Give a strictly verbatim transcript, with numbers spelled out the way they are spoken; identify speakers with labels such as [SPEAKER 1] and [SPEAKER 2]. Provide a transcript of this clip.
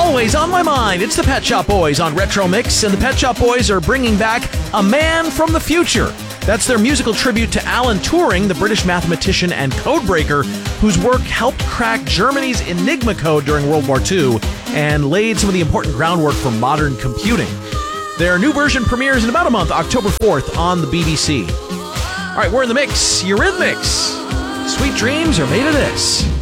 [SPEAKER 1] always on my mind. It's the Pet Shop Boys on Retro Mix, and the Pet Shop Boys are bringing back A Man from the Future. That's their musical tribute to Alan Turing, the British mathematician and codebreaker whose work helped crack Germany's Enigma code during World War Two and laid some of the important groundwork for modern computing. Their new version premieres in about a month, October fourth, on the B B C. All right, we're in the mix. Eurythmics. Sweet dreams are made of this.